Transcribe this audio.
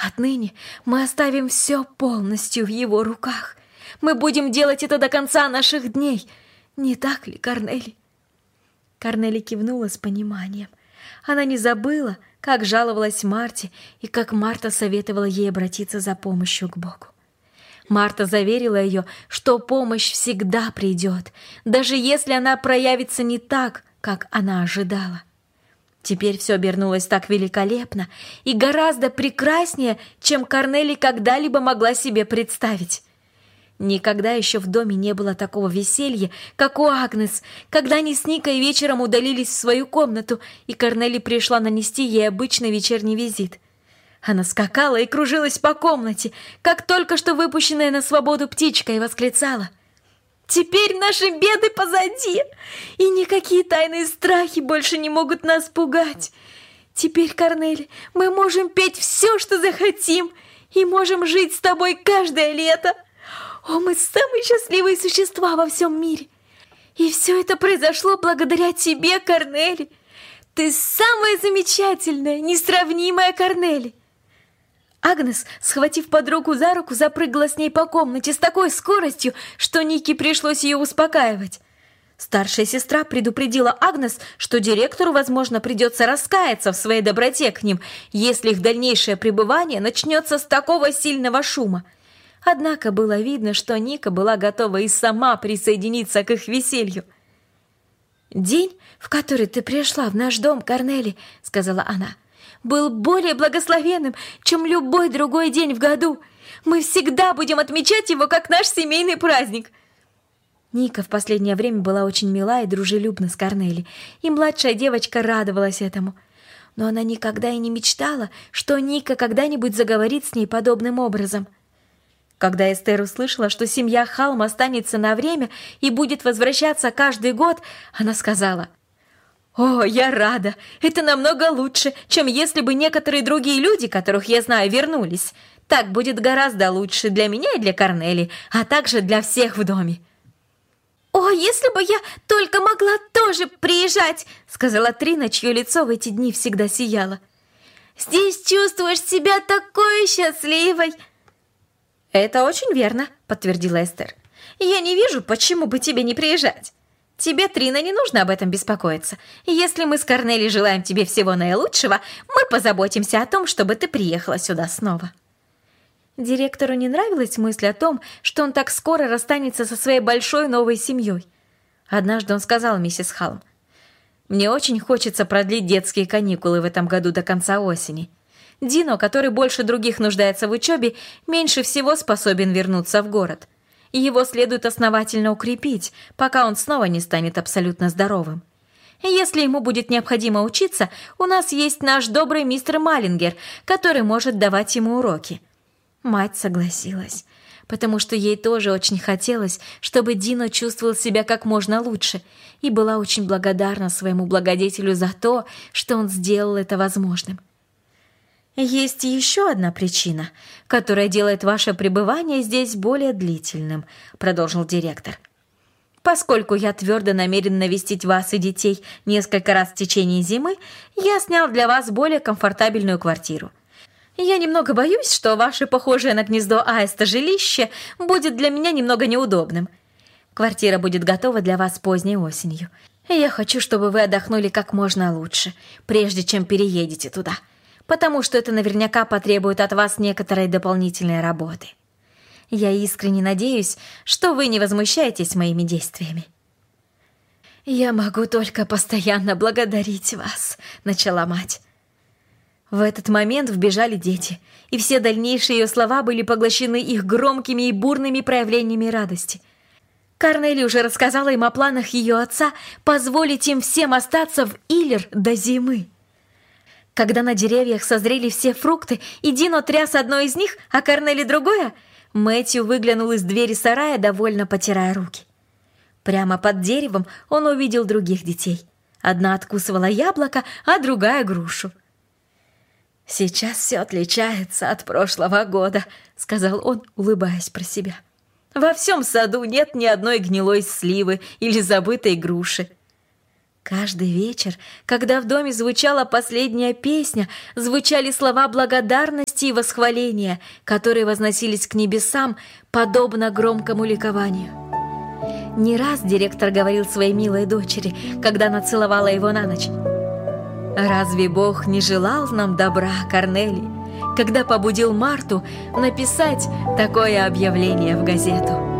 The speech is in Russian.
Отныне мы оставим все полностью в его руках. Мы будем делать это до конца наших дней. Не так ли, Корнели?» Корнели кивнула с пониманием. Она не забыла, как жаловалась Марте и как Марта советовала ей обратиться за помощью к Богу. Марта заверила ее, что помощь всегда придет, даже если она проявится не так, как она ожидала. Теперь все обернулось так великолепно и гораздо прекраснее, чем Корнели когда-либо могла себе представить. Никогда еще в доме не было такого веселья, как у Агнес, когда они с Никой вечером удалились в свою комнату, и Корнели пришла нанести ей обычный вечерний визит. Она скакала и кружилась по комнате, как только что выпущенная на свободу птичка, и восклицала: «Теперь наши беды позади, и никакие тайные страхи больше не могут нас пугать. Теперь, Корнели, мы можем петь все, что захотим, и можем жить с тобой каждое лето. О, мы самые счастливые существа во всем мире! И все это произошло благодаря тебе, Корнели. Ты самая замечательная, несравнимая Корнели!» Агнес, схватив подругу за руку, запрыгала с ней по комнате с такой скоростью, что Нике пришлось ее успокаивать. Старшая сестра предупредила Агнес, что директору, возможно, придется раскаяться в своей доброте к ним, если их дальнейшее пребывание начнется с такого сильного шума. Однако было видно, что Ника была готова и сама присоединиться к их веселью. «День, в который ты пришла в наш дом, Корнели, — сказала она, — был более благословенным, чем любой другой день в году. Мы всегда будем отмечать его как наш семейный праздник». Ника в последнее время была очень мила и дружелюбна с Корнели, и младшая девочка радовалась этому. Но она никогда и не мечтала, что Ника когда-нибудь заговорит с ней подобным образом. Когда Эстер услышала, что семья Халм останется на время и будет возвращаться каждый год, она сказала: «О, я рада! Это намного лучше, чем если бы некоторые другие люди, которых я знаю, вернулись. Так будет гораздо лучше для меня и для Корнели, а также для всех в доме». «О, если бы я только могла тоже приезжать!» — сказала Трина, чье лицо в эти дни всегда сияло. «Здесь чувствуешь себя такой счастливой!» «Это очень верно», — подтвердила Эстер. «Я не вижу, почему бы тебе не приезжать. Тебе, Трина, не нужно об этом беспокоиться. Если мы с Корнели желаем тебе всего наилучшего, мы позаботимся о том, чтобы ты приехала сюда снова». Директору не нравилась мысль о том, что он так скоро расстанется со своей большой новой семьей. Однажды он сказал миссис Халм: «Мне очень хочется продлить детские каникулы в этом году до конца осени. Дино, который больше других нуждается в учебе, меньше всего способен вернуться в город. Его следует основательно укрепить, пока он снова не станет абсолютно здоровым. И если ему будет необходимо учиться, у нас есть наш добрый мистер Маллингер, который может давать ему уроки». Мать согласилась, потому что ей тоже очень хотелось, чтобы Дино чувствовал себя как можно лучше, и была очень благодарна своему благодетелю за то, что он сделал это возможным. «Есть еще одна причина, которая делает ваше пребывание здесь более длительным», — продолжил директор. «Поскольку я твердо намерен навестить вас и детей несколько раз в течение зимы, я снял для вас более комфортабельную квартиру. Я немного боюсь, что ваше похожее на гнездо аиста жилище будет для меня немного неудобным. Квартира будет готова для вас поздней осенью. Я хочу, чтобы вы отдохнули как можно лучше, прежде чем переедете туда, потому что это наверняка потребует от вас некоторой дополнительной работы. Я искренне надеюсь, что вы не возмущаетесь моими действиями». «Я могу только постоянно благодарить вас», — начала мать. В этот момент вбежали дети, и все дальнейшие ее слова были поглощены их громкими и бурными проявлениями радости. Корнели уже рассказала им о планах ее отца позволить им всем остаться в Иллер до зимы. Когда на деревьях созрели все фрукты, и Дино тряс одно из них, а Корнели другое, Мэтью выглянул из двери сарая, довольно потирая руки. Прямо под деревом он увидел других детей. Одна откусывала яблоко, а другая — грушу. «Сейчас все отличается от прошлого года», — сказал он, улыбаясь про себя. «Во всем саду нет ни одной гнилой сливы или забытой груши». Каждый вечер, когда в доме звучала последняя песня, звучали слова благодарности произнести восхваления, которые возносились к небесам, подобно громкому ликованию. Не раз директор говорил своей милой дочери, когда она целовала его на ночь: «Разве Бог не желал нам добра, Корнели, когда побудил Марту написать такое объявление в газету?»